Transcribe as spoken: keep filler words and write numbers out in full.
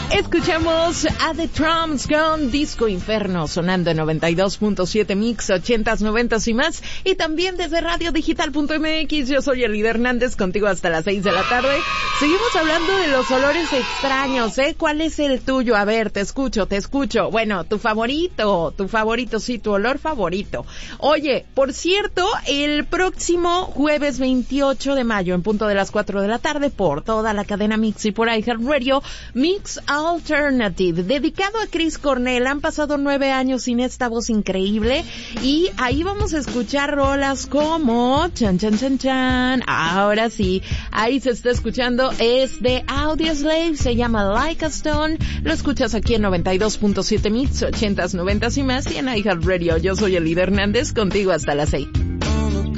Escuchamos a The Trumps con Disco Inferno, sonando en noventa y dos punto siete Mix, ochentas, noventas y más, y también desde radio digital punto m x. Yo soy Elida Hernández, contigo hasta las seis de la tarde. Seguimos hablando de los olores extraños, ¿eh? ¿Cuál es el tuyo? A ver, te escucho, te escucho. Bueno, tu favorito, tu favorito, sí, tu olor favorito. Oye, por cierto, el próximo jueves veintiocho de mayo, en punto de las cuatro de la tarde, por toda la cadena Mix y por iHeartRadio, Mix Alternative, dedicado a Chris Cornell. Han pasado nueve años sin esta voz increíble y ahí vamos a escuchar rolas como chan chan chan chan. Ahora sí, ahí se está escuchando, es de Audioslave, se llama Like a Stone. Lo escuchas aquí en noventa y dos punto siete Mix, ochentas, noventas y más, y en iHeartRadio. Yo soy Elida Hernández, contigo hasta las seis.